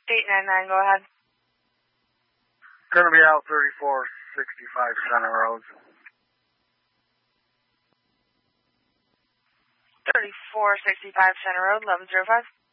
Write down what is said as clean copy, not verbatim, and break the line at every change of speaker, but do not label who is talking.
899, go ahead.
Going to be out 3465 Center Road.
3465 Center Road, 1105.